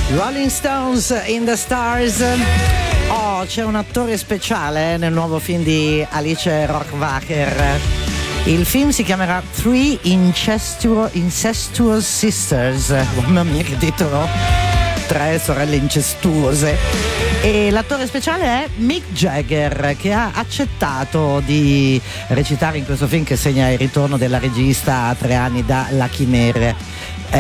Rolling Stones in the Stars. Oh, c'è un attore speciale nel nuovo film di Alice Rohrwacher. Il film si chiamerà Three Incestuous Sisters. Mamma mia, che titolo! 3 sorelle incestuose. E l'attore speciale è Mick Jagger, che ha accettato di recitare in questo film che segna il ritorno della regista a 3 anni da Lucky Nere.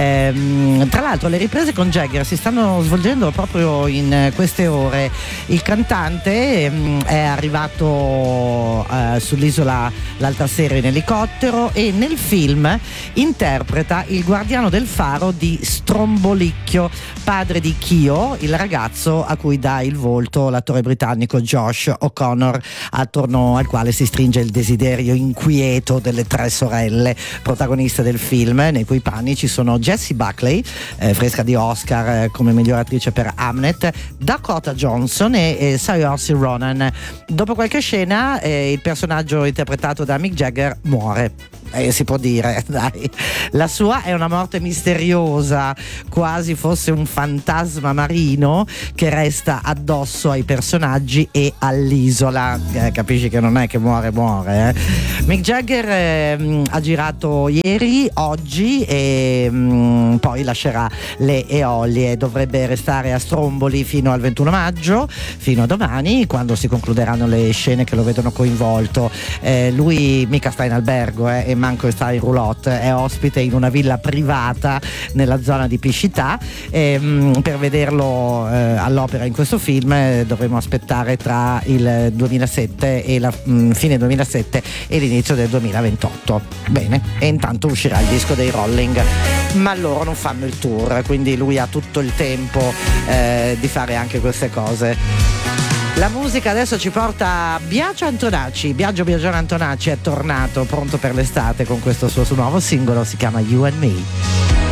Tra l'altro le riprese con Jagger si stanno svolgendo proprio in queste ore. Il cantante è arrivato sull'isola l'altra sera in elicottero e nel film interpreta il guardiano del faro di Strombolicchio, padre di Kyo, il ragazzo a cui dà il volto l'attore britannico Josh O'Connor, attorno al quale si stringe il desiderio inquieto delle 3 sorelle protagoniste del film, nei cui panni ci sono Jessie Buckley, fresca di Oscar come miglior attrice per Hamnet, Dakota Johnson e Saoirse Ronan. Dopo qualche scena il personaggio interpretato da Mick Jagger muore. Si può dire, dai. La sua è una morte misteriosa, quasi fosse un fantasma marino che resta addosso ai personaggi e all'isola. Capisci che non è che muore. Mick Jagger ha girato ieri, oggi e poi lascerà le Eolie. Dovrebbe restare a Stromboli fino al 21 maggio, fino a domani, quando si concluderanno le scene che lo vedono coinvolto. Lui mica sta in albergo e manco sta in roulotte, è ospite in una villa privata nella zona di Piscità. Per vederlo all'opera in questo film dovremo aspettare tra il 2007 e la fine 2007 e l'inizio del 2028. Bene, e intanto uscirà il disco dei Rolling, ma loro non fanno il tour, quindi lui ha tutto il tempo di fare anche queste cose. La musica adesso ci porta a Biagio Antonacci è tornato pronto per l'estate con questo suo nuovo singolo, si chiama You and Me.